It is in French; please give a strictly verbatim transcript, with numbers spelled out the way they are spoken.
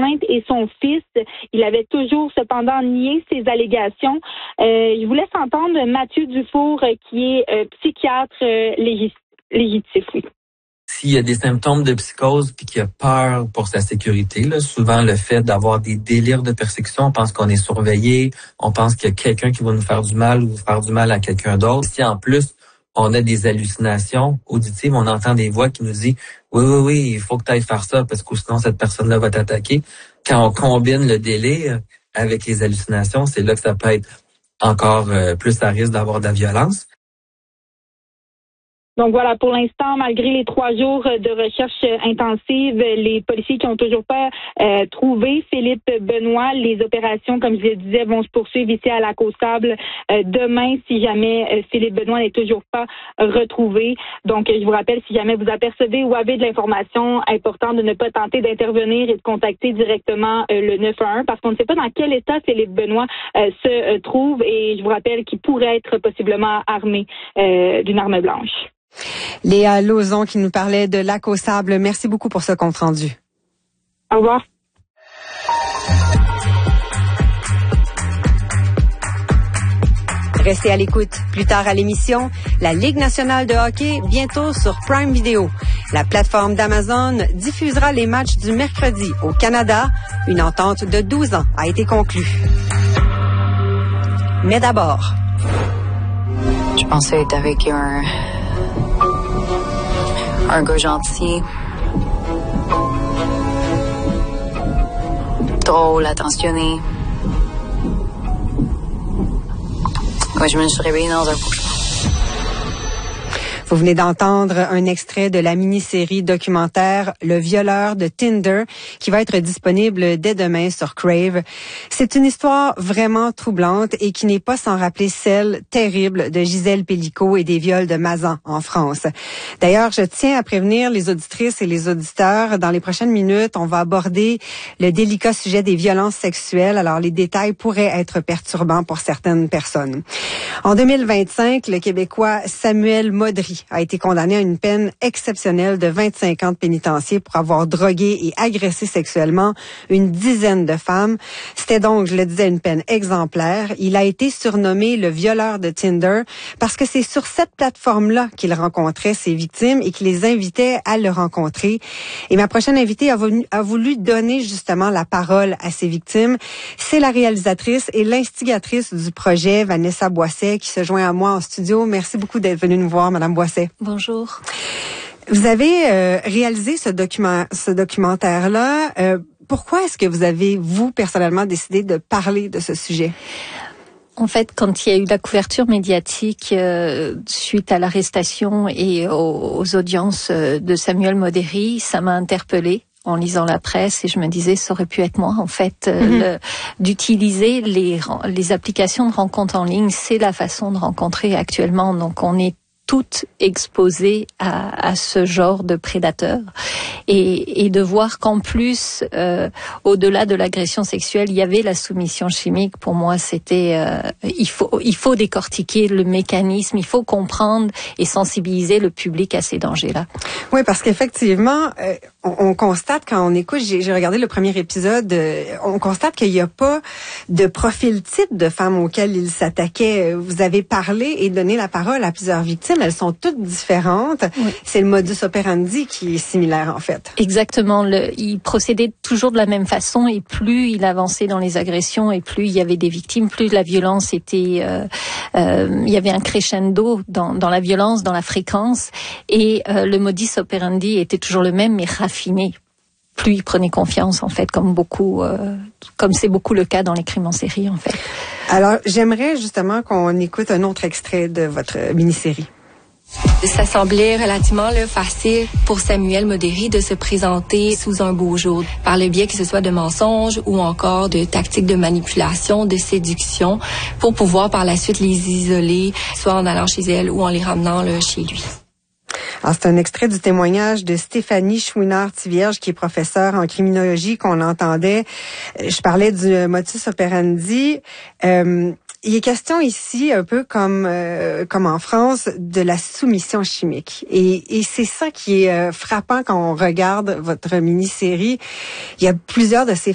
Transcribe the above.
conjointe et son fils. Il avait toujours cependant nié ces allégations. Euh, je vous laisse entendre Mathieu Dufour, qui est euh, psychiatre euh, légis- légitif. Oui. S'il y a des symptômes de psychose puis qu'il y a peur pour sa sécurité, là, souvent le fait d'avoir des délires de persécution, on pense qu'on est surveillé, on pense qu'il y a quelqu'un qui va nous faire du mal ou faire du mal à quelqu'un d'autre. Si en plus on a des hallucinations auditives, on entend des voix qui nous disent oui, oui, oui, il faut que tu ailles faire ça parce que sinon cette personne-là va t'attaquer. Quand on combine le délire avec les hallucinations, c'est là que ça peut être encore euh, plus à risque d'avoir de la violence. Donc voilà, pour l'instant, malgré les trois jours de recherche intensive, les policiers qui ont toujours pas euh, trouvé Philippe Benoît, les opérations, comme je le disais, vont se poursuivre ici à Lac-aux-Sables euh, demain si jamais euh, Philippe Benoît n'est toujours pas retrouvé. Donc, je vous rappelle, si jamais vous apercevez ou avez de l'information, important de ne pas tenter d'intervenir et de contacter directement euh, le neuf un un parce qu'on ne sait pas dans quel état Philippe Benoît euh, se euh, trouve et je vous rappelle qu'il pourrait être possiblement armé euh, d'une arme blanche. Léa Lauzon qui nous parlait de Lac-aux-Sables. Merci beaucoup pour ce compte-rendu. Au revoir. Restez à l'écoute. Plus tard à l'émission, la Ligue nationale de hockey, bientôt sur Prime Video. La plateforme d'Amazon diffusera les matchs du mercredi au Canada. Une entente de douze ans a été conclue. Mais d'abord... Je pensais être avec un... un gars gentil, drôle, attentionné. Ouais, je me suis réveillée dans un cauchemar. Vous venez d'entendre un extrait de la mini-série documentaire Le violeur de Tinder qui va être disponible dès demain sur Crave. C'est une histoire vraiment troublante et qui n'est pas sans rappeler celle terrible de Gisèle Pélicaud et des viols de Mazan en France. D'ailleurs, je tiens à prévenir les auditrices et les auditeurs. Dans les prochaines minutes, on va aborder le délicat sujet des violences sexuelles. Alors, les détails pourraient être perturbants pour certaines personnes. En deux mille vingt-cinq, le Québécois Samuel Modry a été condamné à une peine exceptionnelle de vingt-cinq ans de pénitencier pour avoir drogué et agressé sexuellement une dizaine de femmes. C'était donc, je le disais, une peine exemplaire. Il a été surnommé le violeur de Tinder parce que c'est sur cette plateforme-là qu'il rencontrait ses victimes et qu'il les invitait à le rencontrer. Et ma prochaine invitée a voulu, a voulu donner justement la parole à ses victimes. C'est la réalisatrice et l'instigatrice du projet, Vanessa Boisset, qui se joint à moi en studio. Merci beaucoup d'être venue nous voir, Madame Boisset. Bonjour. Vous avez euh, réalisé ce document, ce documentaire-là. Euh, pourquoi est-ce que vous avez, vous, personnellement, décidé de parler de ce sujet? En fait, quand il y a eu la couverture médiatique euh, suite à l'arrestation et aux, aux audiences de Samuel Modry, ça m'a interpellée en lisant la presse et je me disais, ça aurait pu être moi, en fait, euh, mm-hmm. le, d'utiliser les, les applications de rencontres en ligne. C'est la façon de rencontrer actuellement. Donc, on est toutes exposées à, à ce genre de prédateurs et, et de voir qu'en plus, euh, au-delà de l'agression sexuelle, il y avait la soumission chimique. Pour moi, c'était euh, il faut il faut décortiquer le mécanisme, il faut comprendre et sensibiliser le public à ces dangers-là. Oui, parce qu'effectivement, euh, on, on constate quand on écoute, j'ai, j'ai regardé le premier épisode, euh, on constate qu'il n'y a pas de profil type de femmes auxquelles il s'attaquait. Vous avez parlé et donné la parole à plusieurs victimes. Elles sont toutes différentes. Oui. C'est le modus operandi qui est similaire, en fait. Exactement. Le, il procédait toujours de la même façon et plus il avançait dans les agressions et plus il y avait des victimes, plus la violence était... Euh, euh, il y avait un crescendo dans, dans la violence, dans la fréquence et euh, le modus operandi était toujours le même mais raffiné. Plus il prenait confiance, en fait, comme beaucoup, euh, comme c'est beaucoup le cas dans les crimes en série, en fait. Alors, j'aimerais justement qu'on écoute un autre extrait de votre mini-série. Ça semblait relativement là, facile pour Samuel Modry de se présenter sous un beau jour, par le biais que ce soit de mensonges ou encore de tactiques de manipulation, de séduction, pour pouvoir par la suite les isoler, soit en allant chez elle ou en les ramenant là, chez lui. Alors, c'est un extrait du témoignage de Stéphanie Chouinard-Tivierge, qui est professeure en criminologie, qu'on entendait. Je parlais du modus operandi. Euh, Il est question ici, un peu comme euh, comme en France, de la soumission chimique. Et, et c'est ça qui est euh, frappant quand on regarde votre mini-série. Il y a plusieurs de ces